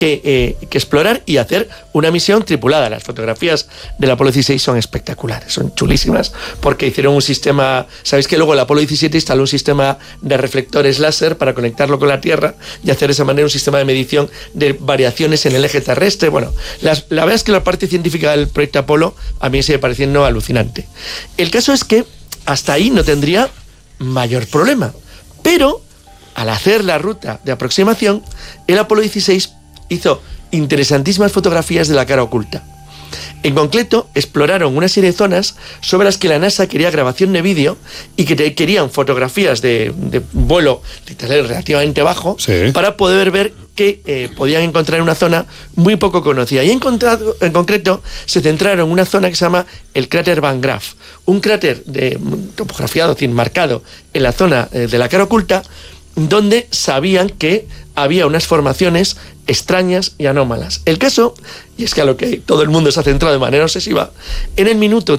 que explorar y hacer una misión tripulada. Las fotografías del Apolo 16 son espectaculares, son chulísimas, porque hicieron un sistema... Sabéis que luego el Apolo 17 instaló un sistema de reflectores láser para conectarlo con la Tierra y hacer de esa manera un sistema de medición de variaciones en el eje terrestre. Bueno, la verdad es que la parte científica del proyecto Apolo a mí sigue pareciendo alucinante. El caso es que hasta ahí no tendría mayor problema, pero al hacer la ruta de aproximación, el Apolo 16 hizo interesantísimas fotografías de la cara oculta. En concreto, exploraron una serie de zonas sobre las que la NASA quería grabación de vídeo y que querían fotografías de vuelo relativamente bajo, sí, para poder ver que podían encontrar una zona muy poco conocida. Y en concreto se centraron en una zona que se llama el cráter Van Graff, un cráter topografiado, marcado en la zona de la cara oculta, donde sabían que había unas formaciones extrañas y anómalas. El caso, y es que a lo que todo el mundo se ha centrado de manera obsesiva, en el minuto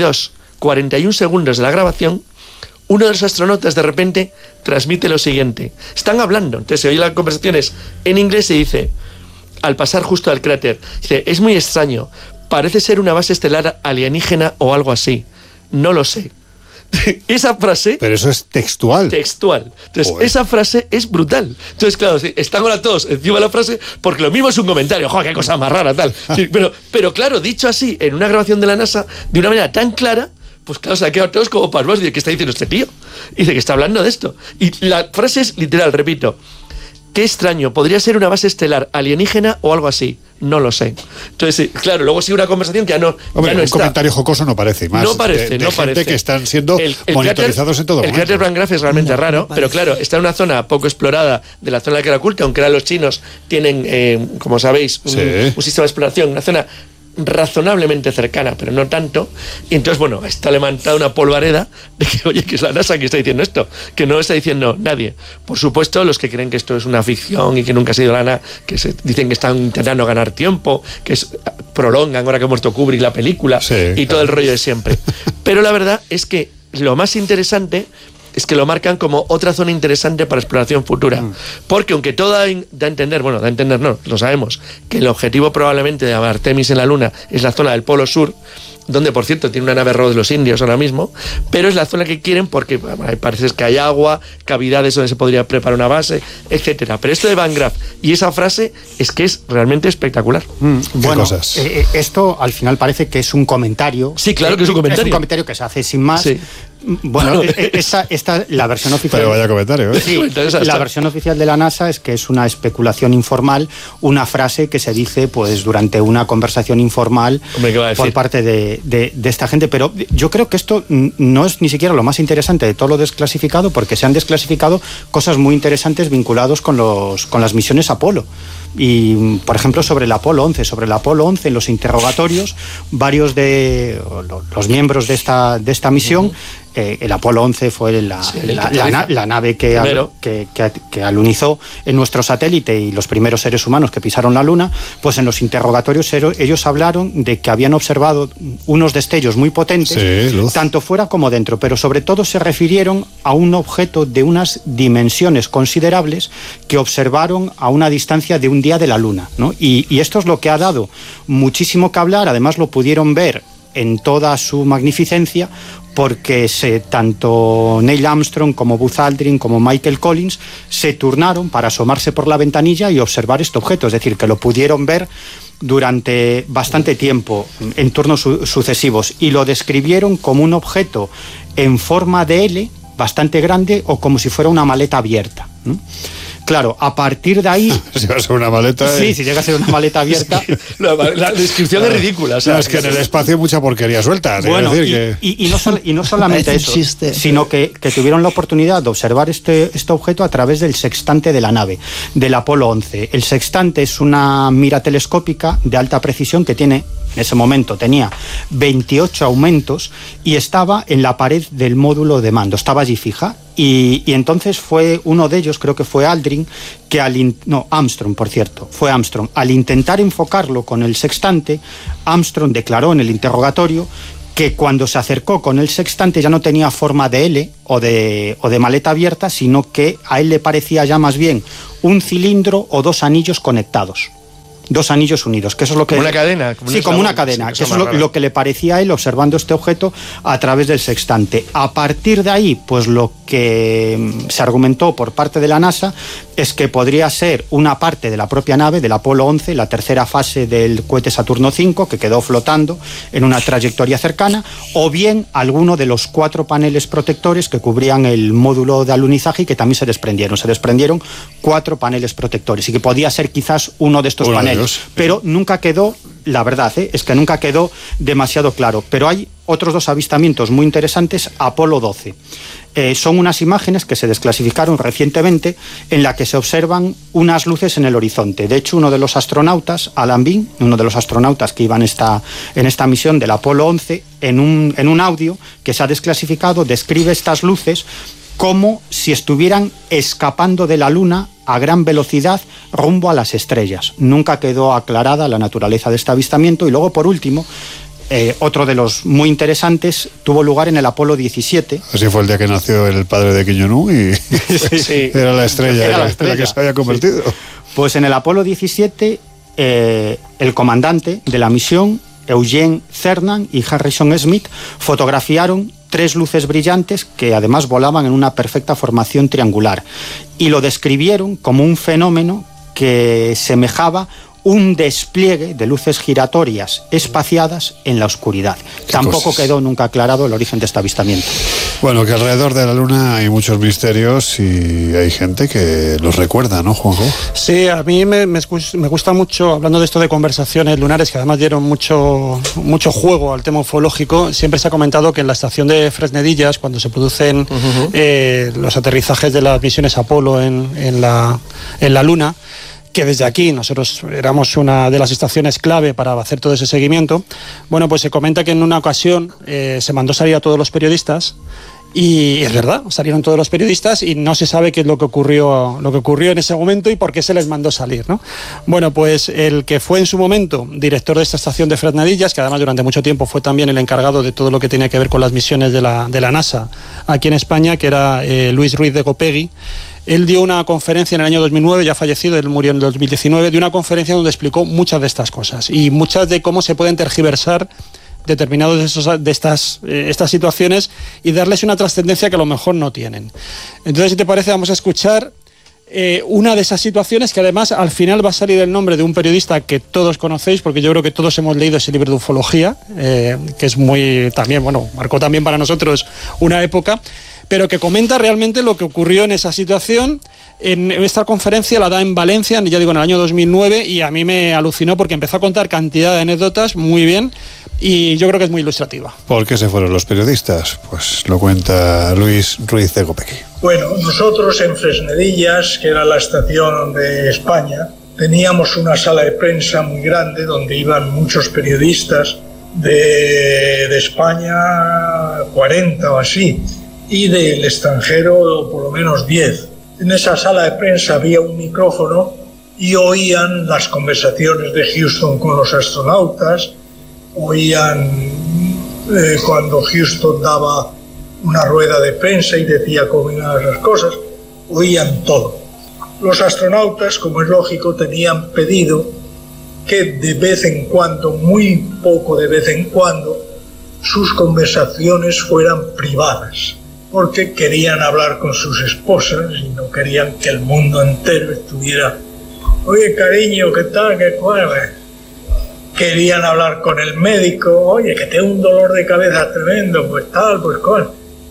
32:41 segundos de la grabación, uno de los astronautas de repente transmite lo siguiente. Están hablando, entonces se oye las conversaciones en inglés y dice, al pasar justo al cráter, dice, es muy extraño, parece ser una base estelar alienígena o algo así, no lo sé. Esa frase... Pero eso es textual. Textual. Entonces, esa frase es brutal. Entonces, claro, están ahora todos encima de la frase, porque lo mismo es un comentario. ¡Joder, qué cosa más rara, tal! Sí, pero claro, dicho así, en una grabación de la NASA, de una manera tan clara, pues claro, se han quedado todos como pasmados. Dice, ¿qué está diciendo este tío? Y dice que está hablando de esto. Y la frase es literal, repito. Qué extraño, podría ser una base estelar alienígena o algo así. No lo sé. Entonces, claro, luego sigue una conversación que ya no, hombre, ya no un está. Comentario jocoso no parece. Más no parece, de gente que están siendo monitorizados en todo momento. El cráter Van Graff es realmente raro, pero claro, está en una zona poco explorada de la zona de la cara oculta, aunque ahora los chinos tienen, como sabéis, un sistema de exploración, una zona razonablemente cercana, pero no tanto. Y entonces, bueno, está levantada una polvareda de que, oye, que es la NASA que está diciendo esto, que no lo está diciendo nadie. Por supuesto, los que creen que esto es una ficción y que nunca ha sido la NASA, que dicen que están intentando ganar tiempo, que prolongan ahora que ha muerto Kubrick la película, y todo el rollo de siempre. Pero la verdad es que lo más interesante es que lo marcan como otra zona interesante para exploración futura. Porque aunque todo da a entender, bueno, da a entender no, lo sabemos, que el objetivo probablemente de Artemis en la Luna es la zona del Polo Sur, donde por cierto tiene una nave rover de los indios ahora mismo, pero es la zona que quieren porque parece que hay agua, cavidades donde se podría preparar una base, etcétera. Pero esto de Van Graff y esa frase es que es realmente espectacular. Bueno, esto al final parece que es un comentario. Sí, claro que es un comentario. Es un comentario que se hace sin más. Sí. Bueno, esta la versión oficial. Pero vaya comentario, ¿eh? Sí, la versión oficial de la NASA es que es una especulación informal, una frase que se dice pues durante una conversación informal por parte de esta gente. Pero yo creo que esto no es ni siquiera lo más interesante de todo lo desclasificado, porque se han desclasificado cosas muy interesantes vinculados con las misiones Apolo. Y, por ejemplo, sobre el Apolo 11, en los interrogatorios, varios de los miembros de esta misión, el Apolo 11 fue la nave que alunizó en nuestro satélite y los primeros seres humanos que pisaron la Luna. Pues en los interrogatorios ellos hablaron de que habían observado unos destellos muy potentes, tanto fuera como dentro, pero sobre todo se refirieron a un objeto de unas dimensiones considerables que observaron a una distancia de un día de la Luna, ¿no? Y esto es lo que ha dado muchísimo que hablar. Además lo pudieron ver en toda su magnificencia, porque tanto Neil Armstrong como Buzz Aldrin como Michael Collins se turnaron para asomarse por la ventanilla y observar este objeto, es decir, que lo pudieron ver durante bastante tiempo en turnos sucesivos, y lo describieron como un objeto en forma de L bastante grande, o como si fuera una maleta abierta, ¿no? Claro, a partir de ahí... Si va a ser una maleta... Sí, si llega a ser una maleta abierta... La descripción es ridícula. O sea, no, es que en el espacio hay mucha porquería suelta. Bueno, y no solamente eso, sino que tuvieron la oportunidad de observar este objeto a través del sextante de la nave, del Apolo 11. El sextante es una mira telescópica de alta precisión que tiene... En ese momento tenía 28 aumentos y estaba en la pared del módulo de mando, estaba allí fija. Y entonces fue uno de ellos, creo que fue Aldrin, Armstrong, por cierto, fue Armstrong. Al intentar enfocarlo con el sextante, Armstrong declaró en el interrogatorio que cuando se acercó con el sextante ya no tenía forma de L o de maleta abierta, sino que a él le parecía ya más bien un cilindro o dos anillos conectados. dos anillos unidos, que eso es lo que... Como una cadena. Como una cadena, que eso es lo que le parecía a él observando este objeto a través del sextante. A partir de ahí, pues lo que se argumentó por parte de la NASA es que podría ser una parte de la propia nave, del Apolo 11, la tercera fase del cohete Saturno V, que quedó flotando en una trayectoria cercana, o bien alguno de los 4 paneles protectores que cubrían el módulo de alunizaje y que también se desprendieron. Se desprendieron 4 paneles protectores y que podía ser quizás uno de estos paneles. Pero nunca quedó, la verdad, es que nunca quedó demasiado claro. Pero hay otros 2 avistamientos muy interesantes. Apolo 12. Son unas imágenes que se desclasificaron recientemente en la que se observan unas luces en el horizonte. De hecho, uno de los astronautas, Alan Bean, uno de los astronautas que iban en esta misión del Apolo 11, en un audio que se ha desclasificado, describe estas luces como si estuvieran escapando de la Luna a gran velocidad rumbo a las estrellas. Nunca quedó aclarada la naturaleza de este avistamiento. Y luego, por último, otro de los muy interesantes tuvo lugar en el Apolo 17. Así fue el día que nació el padre de Kim Jong-un y sí. Era la estrella en la que se había convertido. Sí. Pues en el Apolo 17, el comandante de la misión, Eugene Cernan y Harrison Smith, fotografiaron 3 luces brillantes que además volaban en una perfecta formación triangular y lo describieron como un fenómeno que semejaba un despliegue de luces giratorias espaciadas en la oscuridad. Tampoco quedó nunca aclarado el origen de este avistamiento. Bueno, que alrededor de la Luna hay muchos misterios y hay gente que los recuerda, ¿no, Juanjo? Sí, a mí me gusta mucho, hablando de esto de conversaciones lunares, que además dieron mucho juego al tema ufológico. Siempre se ha comentado que en la estación de Fresnedillas, cuando se producen los aterrizajes de las misiones Apolo en la Luna, que desde aquí nosotros éramos una de las estaciones clave para hacer todo ese seguimiento, bueno, pues se comenta que en una ocasión se mandó salir a todos los periodistas. Y es verdad, salieron todos los periodistas y no se sabe qué es lo que ocurrió en ese momento y por qué se les mandó salir, ¿no? Bueno, pues el que fue en su momento director de esta estación de Fresnedillas, que además durante mucho tiempo fue también el encargado de todo lo que tenía que ver con las misiones de la NASA aquí en España, que era Luis Ruiz de Gopegui. Él dio una conferencia en el año 2009, ya fallecido, él murió en el 2019, dio una conferencia donde explicó muchas de estas cosas y muchas de cómo se pueden tergiversar determinados de estas situaciones y darles una trascendencia que a lo mejor no tienen. Entonces, si te parece, vamos a escuchar una de esas situaciones que además al final va a salir el nombre de un periodista que todos conocéis, porque yo creo que todos hemos leído ese libro de ufología, que es muy también, bueno, marcó también para nosotros una época, pero que comenta realmente lo que ocurrió en esa situación. En esta conferencia la da en Valencia, ya digo, en el año 2009, y a mí me alucinó porque empezó a contar cantidad de anécdotas muy bien, y yo creo que es muy ilustrativa. ¿Por qué se fueron los periodistas? Pues lo cuenta Luis Ruiz de Gopegui. Bueno, nosotros en Fresnedillas, que era la estación de España, teníamos una sala de prensa muy grande donde iban muchos periodistas de España, 40 o así, y del extranjero por lo menos 10. En esa sala de prensa había un micrófono y oían las conversaciones de Houston con los astronautas, oían cuando Houston daba una rueda de prensa y decía cómo iban las cosas, oían todo. Los astronautas, como es lógico, tenían pedido que de vez en cuando, muy poco de vez en cuando, sus conversaciones fueran privadas, porque querían hablar con sus esposas y no querían que el mundo entero estuviera, oye cariño, ¿qué tal? ¿Qué cuál? Querían hablar con el médico, oye, que tengo un dolor de cabeza tremendo, pues tal, pues cuál.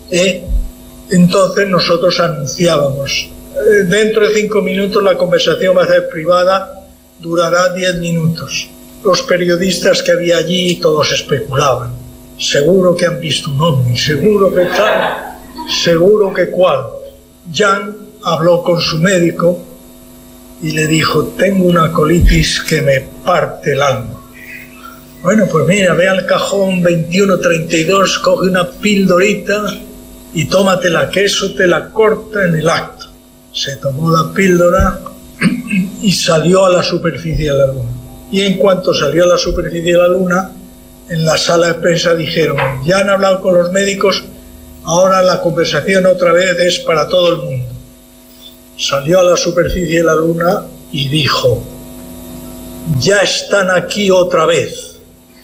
Entonces nosotros anunciábamos, dentro de 5 minutos la conversación va a ser privada, durará 10 minutos. Los periodistas que había allí todos especulaban, seguro que han visto un ovni, seguro que tal, seguro que cuál. Jan habló con su médico y le dijo, tengo una colitis que me parte el alma. Bueno, pues mira, ve al cajón 2132, coge una pildorita y tómatela, que eso te la corta en el acto. Se tomó la píldora y salió a la superficie de la Luna. Y en cuanto salió a la superficie de la Luna, en la sala de prensa dijeron, ya han hablado con los médicos, ahora la conversación otra vez es para todo el mundo. Salió a la superficie de la Luna y dijo, ya están aquí otra vez.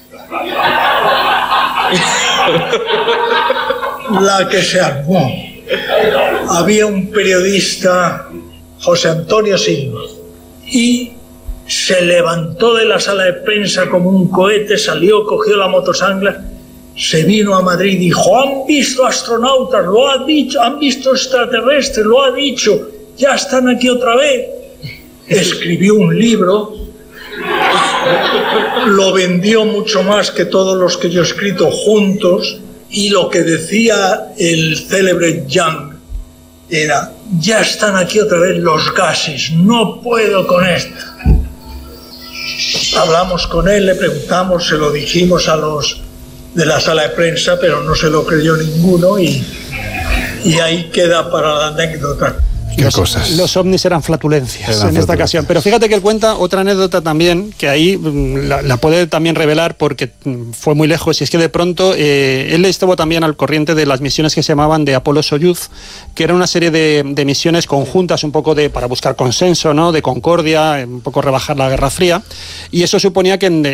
La que se armó. Había un periodista, José Antonio Silva, y se levantó de la sala de prensa como un cohete, salió, cogió la motosangla, se vino a Madrid y dijo: han visto astronautas, lo ha dicho, han visto extraterrestres, lo ha dicho, ya están aquí otra vez. Escribió un libro, lo vendió mucho más que todos los que yo he escrito juntos, y lo que decía el célebre Young era: ya están aquí otra vez los gases, no puedo con esto. Hablamos con él, le preguntamos, se lo dijimos a los de la sala de prensa, pero no se lo creyó ninguno, y ahí queda para la anécdota. Los ovnis eran flatulencias en esta ocasión. Pero fíjate que él cuenta otra anécdota también, que ahí la puede también revelar porque fue muy lejos, y es que de pronto él estuvo también al corriente de las misiones que se llamaban de Apolo-Soyuz, que era una serie de misiones conjuntas un poco para buscar consenso, ¿no? De concordia, un poco rebajar la Guerra Fría, y eso suponía que en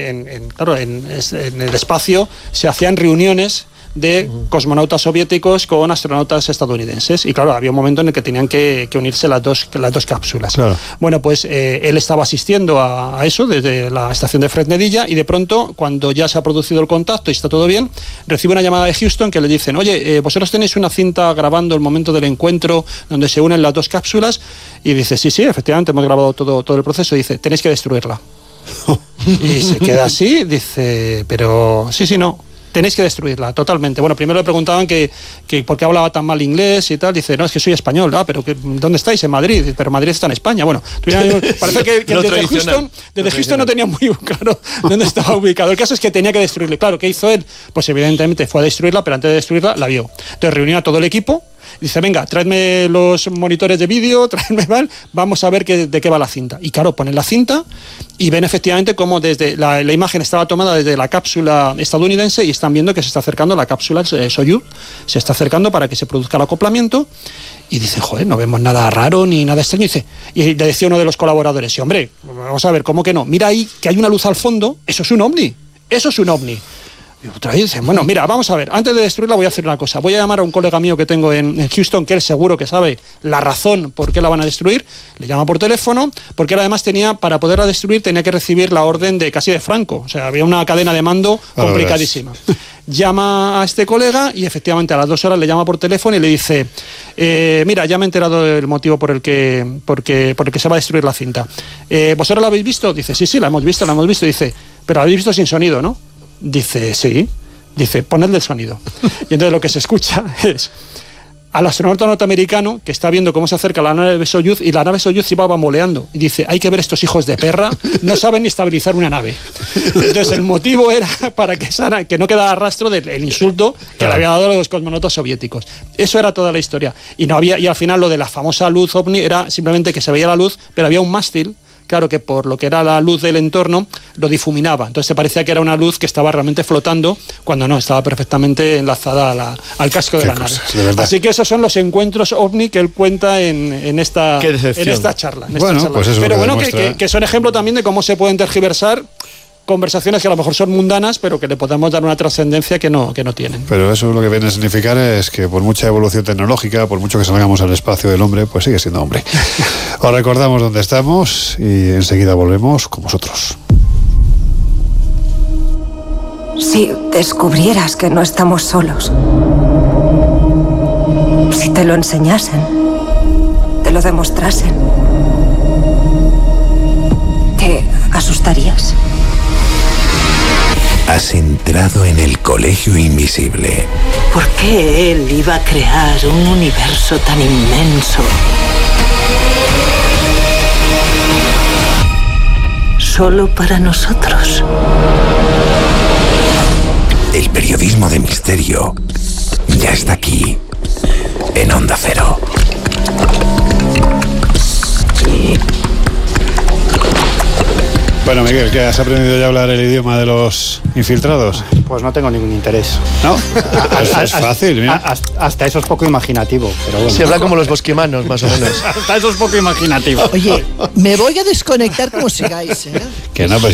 el espacio se hacían reuniones de cosmonautas soviéticos con astronautas estadounidenses, y claro, había un momento en el que tenían que unirse las dos cápsulas. Claro. Bueno, pues él estaba asistiendo a eso desde la estación de Fresnedilla, y de pronto, cuando ya se ha producido el contacto y está todo bien, recibe una llamada de Houston que le dicen: oye, vosotros tenéis una cinta grabando el momento del encuentro donde se unen las dos cápsulas, y dice: sí, efectivamente, hemos grabado todo el proceso, y dice: tenéis que destruirla. Y se queda así, dice: pero sí, no, tenéis que destruirla, totalmente. Bueno, primero le preguntaban que por qué hablaba tan mal inglés y tal. Dice: no, es que soy español. Pero ¿dónde estáis? En Madrid. Pero Madrid está en España. Bueno, parece que desde Houston no tenía muy claro dónde estaba ubicado. El caso es que tenía que destruirla. Claro, ¿qué hizo él? Pues evidentemente fue a destruirla, pero antes de destruirla la vio. Entonces reunió a todo el equipo. Dice: venga, traedme los monitores de vídeo, vamos a ver de qué va la cinta. Y claro, ponen la cinta y ven efectivamente cómo desde la imagen estaba tomada desde la cápsula estadounidense, y están viendo que se está acercando la cápsula Soyuz, se está acercando para que se produzca el acoplamiento. Y dicen: joder, no vemos nada raro ni nada extraño. Y le decía uno de los colaboradores: sí, hombre, vamos a ver, ¿cómo que no? Mira ahí que hay una luz al fondo, eso es un ovni, eso es un ovni. Y otra vez dicen: bueno, mira, vamos a ver, antes de destruirla voy a hacer una cosa, voy a llamar a un colega mío que tengo en Houston, que él seguro que sabe la razón por qué la van a destruir. Le llama por teléfono, porque él además para poderla destruir tenía que recibir la orden casi de Franco, o sea, había una cadena de mando complicadísima. Llama a este colega y efectivamente a las 2 horas le llama por teléfono y le dice: mira, ya me he enterado del motivo por el que se va a destruir la cinta. ¿Vosotros la habéis visto? Dice: sí, la hemos visto. Dice: pero la habéis visto sin sonido, ¿no? Dice: sí. Dice: ponedle el sonido. Y entonces lo que se escucha es al astronauta norteamericano que está viendo cómo se acerca la nave Soyuz, y la nave Soyuz iba bamboleando. Y dice: hay que ver estos hijos de perra, no saben ni estabilizar una nave. Entonces el motivo era para que no quedara rastro del insulto que le había dado a los cosmonautas soviéticos. Eso era toda la historia. Y al final lo de la famosa luz ovni era simplemente que se veía la luz, pero había un mástil, claro, que por lo que era la luz del entorno lo difuminaba. Entonces se parecía que era una luz que estaba realmente flotando, cuando no, estaba perfectamente enlazada al casco de la nave. Así que esos son los encuentros ovni que él cuenta en esta charla. Pues eso. Pero bueno, que son ejemplo también de cómo se pueden tergiversar conversaciones que a lo mejor son mundanas, pero que le podemos dar una trascendencia que no tienen. Pero eso lo que viene a significar es que por mucha evolución tecnológica, por mucho que salgamos al espacio del hombre, pues sigue siendo hombre. Os recordamos dónde estamos y enseguida volvemos con vosotros. Si descubrieras que no estamos solos, si te lo enseñasen, te lo demostrasen, ¿te asustarías? Has entrado en el Colegio Invisible. ¿Por qué él iba a crear un universo tan inmenso solo para nosotros? El periodismo de misterio ya está aquí, en Onda Cero. Bueno, Miguel, ¿qué has aprendido ya a hablar el idioma de los infiltrados? Pues no tengo ningún interés. ¿No? Es fácil, mira. Hasta eso es poco imaginativo, pero bueno. Se habla como los bosquimanos, más o menos. Hasta eso es poco imaginativo. Oye, me voy a desconectar como sigáis, ¿eh? Que no, pues